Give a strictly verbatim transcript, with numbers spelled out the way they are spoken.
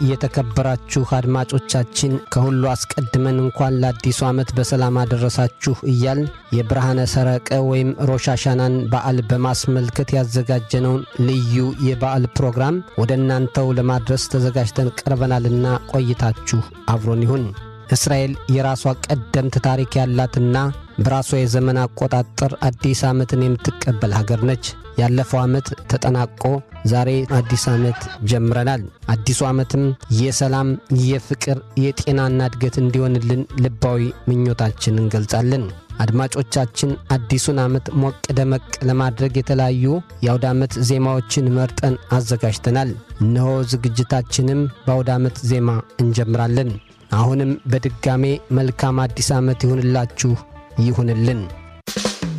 የተከበራችሁ አድማጮቻችን ከሁሉ አስቀድመን እንኳን ለአዲሱ ዓመት በሰላም አደረሳችሁ እያል የብርሃነ ሰረቀ ወይም ሮሽ ሃሻናን በዓል በማስመልከት ያዘጋጀነውን ልዩ የበዓል ፕሮግራም ወደ እናንተው ለማድረስ ተዘጋጅተን ቀርበናልና ቆይታችሁ አብሮን ይሁን። እስራኤል የራሷ ቀደምት ታሪክ ያላትና በራሷ የዘመን አቆጣጠር አዲስ ዓመትን የምትቀበል ሀገር ነች። ያለፈው ዓመት ተጠናቆ ዛሬ አዲስ ዓመት ጀምረናል። አዲሱ ዓመትም የሰላም፣ የፍቅር፣ የጤናና እድገት እንዲሆንልን ልባዊ ምኞታችንን እንገልጻለን። አድማጮቻችን አዲሱን ዓመት ሞቅ ደመቅ ለማድረግ የተለያዩ የአውደ ዓመት ዜማዎችን መርጠን አዘጋጅተናል። እነሆ ዝግጅታችንም በአውደ ዓመት ዜማ እንጀምራለን። አሁንም በድጋሜ መልካም አዲስ ዓመት ይሁንላችሁ ይሁንልን።